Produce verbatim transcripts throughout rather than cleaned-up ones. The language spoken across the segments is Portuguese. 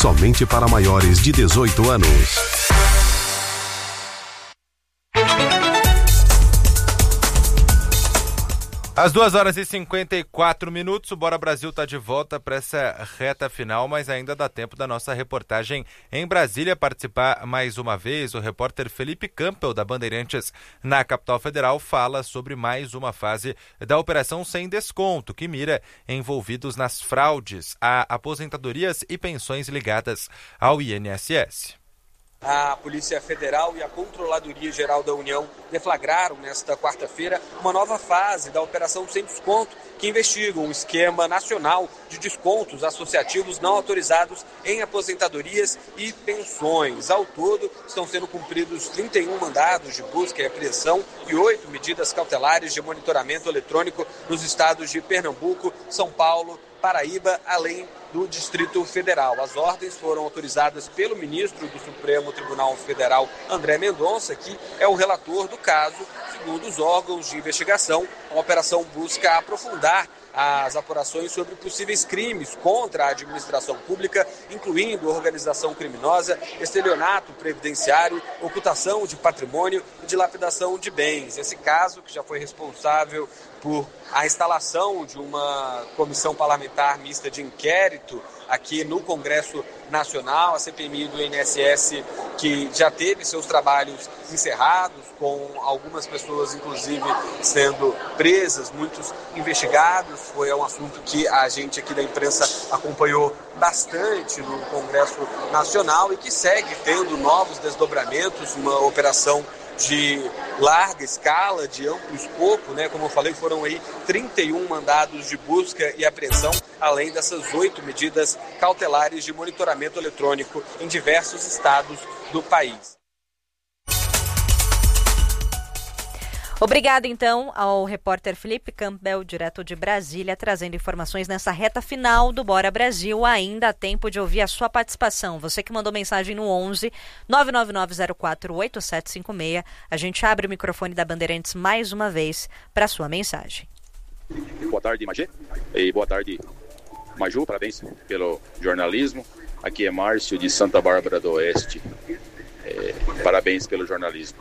somente para maiores de dezoito anos. Às duas horas e cinquenta e quatro minutos, o Bora Brasil está de volta para essa reta final, mas ainda dá tempo da nossa reportagem em Brasília participar mais uma vez. O repórter Felipe Campbell, da Bandeirantes, na capital federal, fala sobre mais uma fase da Operação Sem Desconto, que mira envolvidos nas fraudes a aposentadorias e pensões ligadas ao I N S S. A Polícia Federal e a Controladoria Geral da União deflagraram nesta quarta-feira uma nova fase da Operação Sem Desconto, que investiga um esquema nacional de descontos associativos não autorizados em aposentadorias e pensões. Ao todo, estão sendo cumpridos trinta e um mandados de busca e apreensão e oito medidas cautelares de monitoramento eletrônico nos estados de Pernambuco, São Paulo, Paraíba, além do Distrito Federal. As ordens foram autorizadas pelo ministro do Supremo Tribunal Federal, André Mendonça, que é o relator do caso. Segundo os órgãos de investigação, a operação busca aprofundar as apurações sobre possíveis crimes contra a administração pública, incluindo organização criminosa, estelionato previdenciário, ocultação de patrimônio e dilapidação de bens. Esse caso, que já foi responsável por a instalação de uma comissão parlamentar mista de inquérito aqui no Congresso Nacional, a C P M I do I N S S, que já teve seus trabalhos encerrados, com algumas pessoas, inclusive, sendo presas, muitos investigados. Foi um assunto que a gente aqui da imprensa acompanhou bastante no Congresso Nacional e que segue tendo novos desdobramentos, uma operação de larga escala, de amplo escopo, né? Como eu falei, foram aí trinta e um mandados de busca e apreensão, além dessas oito medidas cautelares de monitoramento eletrônico em diversos estados do país. Obrigada, então, ao repórter Felipe Campbell, direto de Brasília, trazendo informações nessa reta final do Bora Brasil. Ainda há tempo de ouvir a sua participação. Você que mandou mensagem no onze, nove nove nove zero quatro, oito sete cinco seis. A gente abre o microfone da Bandeirantes mais uma vez para a sua mensagem. Boa tarde, Magê. E boa tarde, Maju. Parabéns pelo jornalismo. Aqui é Márcio, de Santa Bárbara do Oeste. É, parabéns pelo jornalismo.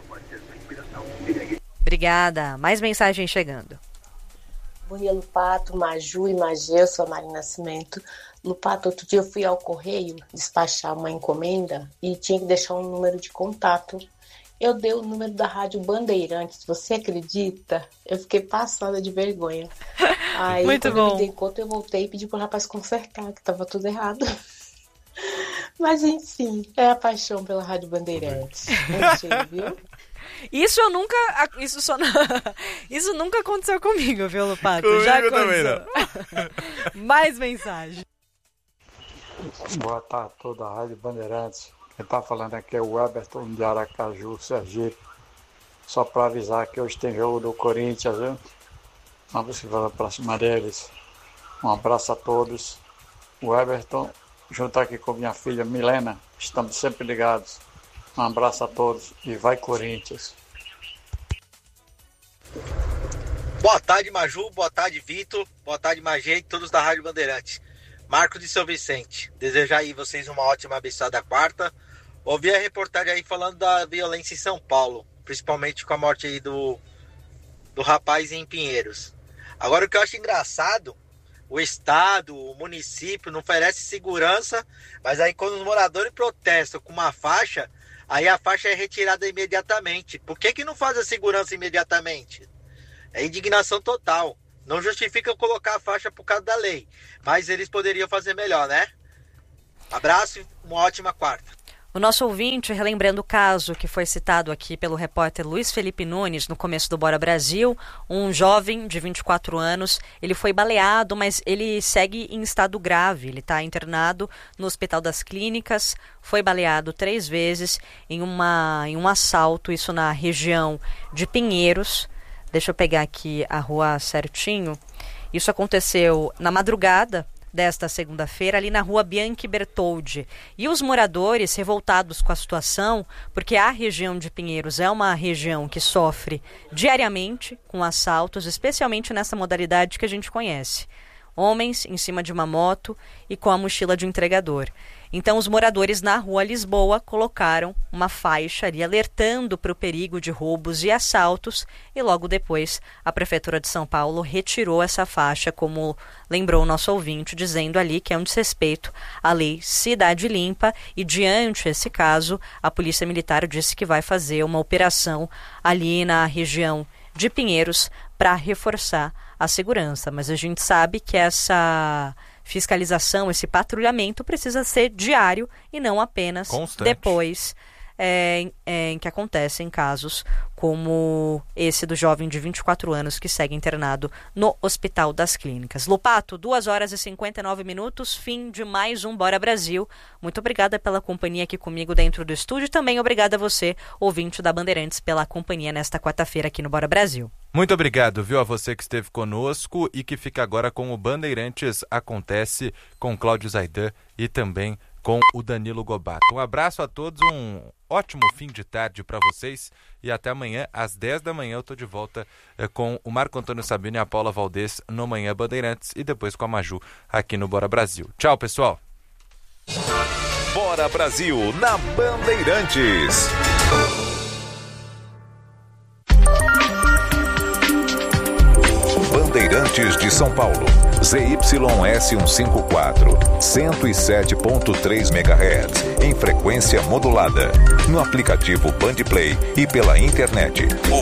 Obrigada. Mais mensagem chegando. Bom dia, Lupato, Maju e Magê, eu sou a Mari Nascimento. Lupato, outro dia eu fui ao correio despachar uma encomenda e tinha que deixar um número de contato. Eu dei o número da Rádio Bandeirantes, você acredita? Eu fiquei passada de vergonha. Aí, muito quando bom. eu me dei conta, eu voltei e pedi pro rapaz consertar, que estava tudo errado. Mas enfim, é a paixão pela Rádio Bandeirantes. Mentira, viu? Isso eu nunca. Isso, só, isso nunca aconteceu comigo, viu, Lupato? Comigo Já aconteceu. Também não. Mais mensagem. Boa tarde a toda a Rádio Bandeirantes. Quem está falando aqui é o Everton de Aracaju, Sergipe. Só para avisar que hoje tem jogo do Corinthians, viu? Vamos se falar para cima deles. Um abraço a todos. O Everton, junto aqui com minha filha Milena, estamos sempre ligados. Um abraço a todos e vai Corinthians. Boa tarde, Maju. Boa tarde, Vitor. Boa tarde, Magê e todos da Rádio Bandeirantes. Marco de São Vicente. Desejar aí vocês uma ótima abençoada quarta. Ouvi a reportagem aí falando da violência em São Paulo, principalmente com a morte aí do, do rapaz em Pinheiros. Agora, o que eu acho engraçado, o Estado, o município não oferece segurança, mas aí quando os moradores protestam com uma faixa, aí a faixa é retirada imediatamente. Por que que não faz a segurança imediatamente? É indignação total. Não justifica colocar a faixa por causa da lei, mas eles poderiam fazer melhor, né? Abraço e uma ótima quarta. O nosso ouvinte, relembrando o caso que foi citado aqui pelo repórter Luiz Felipe Nunes no começo do Bora Brasil, um jovem de vinte e quatro anos, ele foi baleado, mas ele segue em estado grave, ele está internado no Hospital das Clínicas, foi baleado três vezes em, uma, em um assalto, isso na região de Pinheiros. Deixa eu pegar aqui a rua certinho. Isso aconteceu na madrugada desta segunda-feira, ali na rua Bianchi Bertoldi. E os moradores, revoltados com a situação, porque a região de Pinheiros é uma região que sofre diariamente com assaltos, especialmente nessa modalidade que a gente conhece. homens em cima de uma moto e com a mochila de um entregador. Então, os moradores na rua Lisboa colocaram uma faixa ali alertando para o perigo de roubos e assaltos e logo depois a Prefeitura de São Paulo retirou essa faixa, como lembrou o nosso ouvinte, dizendo ali que é um desrespeito à lei Cidade Limpa e diante desse caso, a Polícia Militar disse que vai fazer uma operação ali na região de Pinheiros para reforçar a segurança. Mas a gente sabe que essa fiscalização, esse patrulhamento precisa ser diário e não apenas Constante. depois é, é, em que acontecem casos como esse do jovem de vinte e quatro anos que segue internado no Hospital das Clínicas. Lopato, duas horas e cinquenta e nove minutos, fim de mais um Bora Brasil. Muito obrigada pela companhia aqui comigo dentro do estúdio. Também obrigada a você, ouvinte da Bandeirantes, pela companhia nesta quarta-feira aqui no Bora Brasil. Muito obrigado, viu, a você que esteve conosco e que fica agora com o Bandeirantes Acontece, com Cláudio Zaidan e também com o Danilo Gobato. Um abraço a todos, um ótimo fim de tarde para vocês e até amanhã às dez da manhã eu estou de volta eh, com o Marco Antônio Sabino e a Paula Valdez no Manhã Bandeirantes e depois com a Maju aqui no Bora Brasil. Tchau, pessoal! Bora Brasil na Bandeirantes. Bandeirantes de São Paulo, Z Y S cento e cinquenta e quatro, cento e sete ponto três megahertz, em frequência modulada, no aplicativo Bandplay e pela internet. O